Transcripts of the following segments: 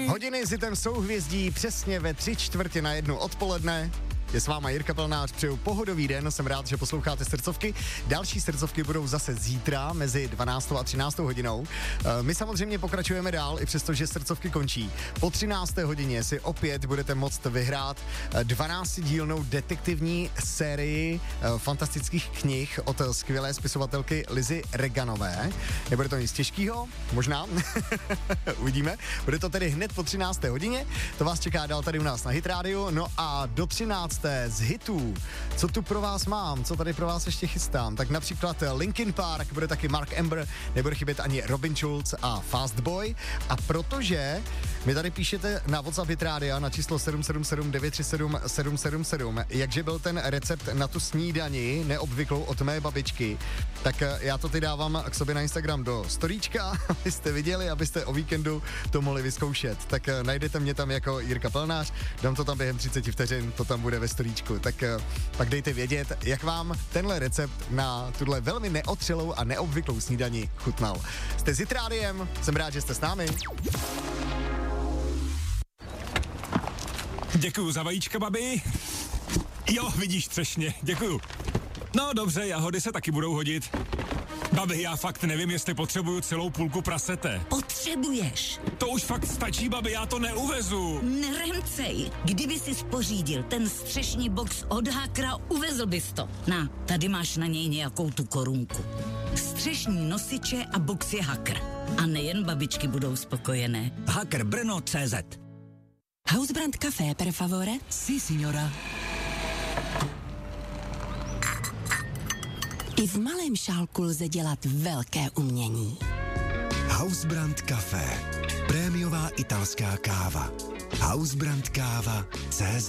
Hodiny s hitem souhvězdí přesně ve 3:45 odpoledne. Je s váma Jirka Pelnář, přeju pohodový den, jsem rád, že posloucháte srdcovky. Další srdcovky budou zase zítra mezi 12. a 13. hodinou. My samozřejmě pokračujeme dál, i přesto, že srdcovky končí. Po 13. hodině si opět budete moct vyhrát 12-dílnou detektivní sérii fantastických knih od skvělé spisovatelky Lizy Reganové. Nebude to nic těžkýho, možná, uvidíme. Bude to tedy hned po 13. hodině, to vás čeká dál tady u nás na Hit Radio, no a do 13. z hitů. Co tu pro vás mám? Co tady pro vás ještě chystám? Tak například Linkin Park, bude taky Mark Amber, nebude chybět ani Robin Schulz a Fast Boy. A protože mi tady píšete na WhatsApp Hit Rádia na číslo 777 937 777, jakže byl ten recept na tu snídani neobvyklou od mé babičky, tak já to ty dávám k sobě na Instagram do storíčka, abyste viděli, abyste o víkendu to mohli vyzkoušet. Tak najdete mě tam jako Jirka Pelnář, dám to tam během 30 vteřin, to tam bude ve storíčku. Tak pak dejte vědět, jak vám tenhle recept na tuhle velmi neotřelou a neobvyklou snídani chutnal. Jste s Hit Rádiem, jsem rád, že jste s námi. Děkuju za vajíčka, babi. Jo, vidíš, třešně, děkuju. No dobře, jahody se taky budou hodit. Babi, já fakt nevím, jestli potřebuju celou půlku prasete. Potřebuješ. To už fakt stačí, babi, já to neuvezu. Neremcej, kdyby si spořídil ten střešní box od Hakra, uvezl bys to. Na, tady máš na něj nějakou tu korunku. Střešní nosiče a box je Hakr. A nejen babičky budou spokojené. Hakr Brno.cz. Hausbrand Café, per favore? Sí, signora. I v malém šálku lze dělat velké umění. Hausbrand Café. Prémiová italská káva. Hausbrandkáva.cz.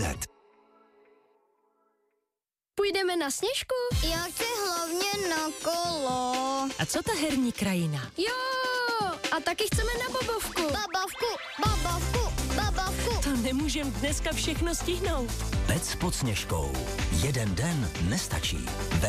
Půjdeme na Sněžku? Já chci hlavně na kolo. A co ta herní krajina? Jo, a taky chceme na bobovku. Babavku. To nemůžem dneska všechno stihnout. Pec pod Sněžkou. Jeden den nestačí.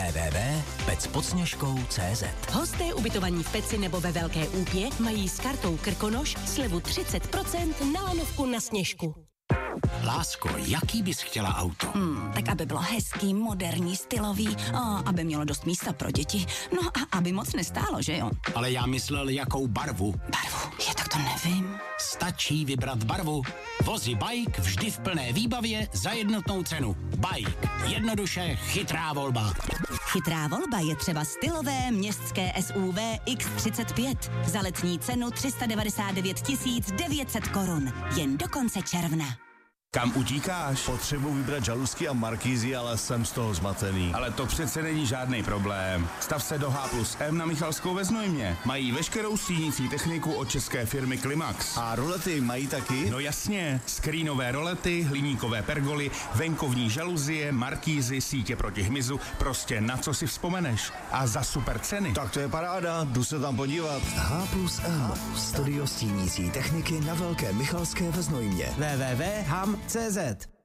www.pecpodsněžkou.cz. Hosté ubytovaní v Peci nebo ve Velké Úpě mají s kartou Krkonoš slevu 30% na lanovku na Sněžku. Lásko, jaký bys chtěla auto? Tak aby bylo hezký, moderní, stylový, a aby mělo dost místa pro děti. No a aby moc nestálo, že jo? Ale já myslel, jakou barvu. Barvu? Tak to nevím. Stačí vybrat barvu. Vozy Bike vždy v plné výbavě za jednotnou cenu. Bike. Jednoduše chytrá volba. Chytrá volba je třeba stylové městské SUV X35 za letní cenu 399 900 korun. Jen do konce června. Kam utíkáš? Potřebuji vybrat žaluzky a markízy, ale jsem z toho zmatený. Ale to přece není žádný problém. Stav se do H+M na Michalskou ve Znojmě. Mají veškerou stínící techniku od české firmy Klimax. A rolety mají taky? No jasně. Skrínové rolety, hliníkové pergoly, venkovní žaluzie, markízy, sítě proti hmyzu, prostě na co si vzpomeneš. A za super ceny. Tak to je paráda, jdu se tam podívat. H+M. Studio stínící techniky na Velké Michalské ve Znojmě. www.ham.cz.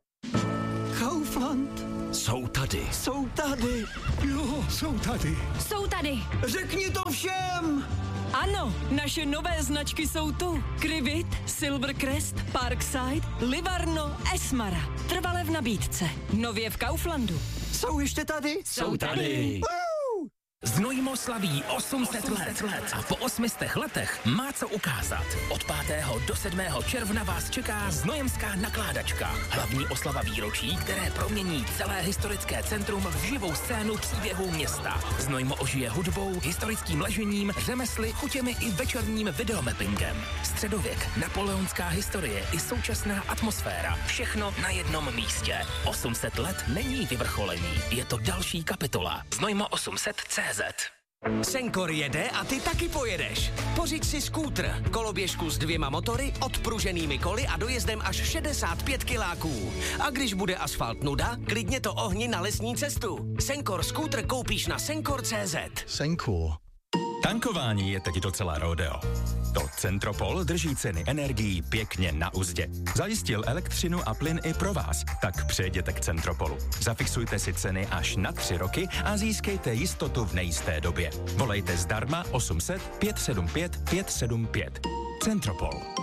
Kaufland. Jsou tady. Jsou tady. Jo, jsou tady. Jsou tady. Řekni to všem. Ano, naše nové značky jsou tu. Krivit, Silvercrest, Parkside, Livarno, Esmara. Trvale v nabídce. Nově v Kauflandu. Jsou ještě tady? Jsou tady. Znojmo slaví 800 let a po 800 letech má co ukázat. Od 5. do 7. června vás čeká Znojemská nakládačka. Hlavní oslava výročí, které promění celé historické centrum v živou scénu příběhů města. Znojmo ožije hudbou, historickým ležením, řemesly, chutěmi i večerním videomappingem. Středověk, napoleonská historie i současná atmosféra. Všechno na jednom místě. 800 let není vyvrcholení. Je to další kapitola. Znojmo 800.cz. Senkor jede a ty taky pojedeš. Pořiď si skútr, koloběžku s 2 motory, odpruženými koly a dojezdem až 65 kiláků. A když bude asfalt nuda, klidně to ohni na lesní cestu. Senkor skútr koupíš na senkor.cz. Senkor. Tankování je teď docela rodeo. To Centropol drží ceny energií pěkně na uzdě. Zajistil elektřinu a plyn i pro vás, tak přejděte k Centropolu. Zafixujte si ceny až na 3 roky a získejte jistotu v nejisté době. Volejte zdarma 800 575 575. Centropol.